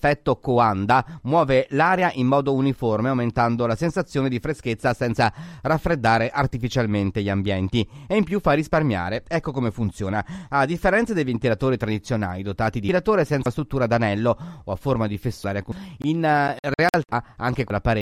L'effetto coanda muove l'aria in modo uniforme, aumentando la sensazione di freschezza senza raffreddare artificialmente gli ambienti, e in più fa risparmiare. Ecco come funziona. A differenza dei ventilatori tradizionali dotati di ventilatore senza struttura d'anello o a forma di fessura, in realtà anche con la parete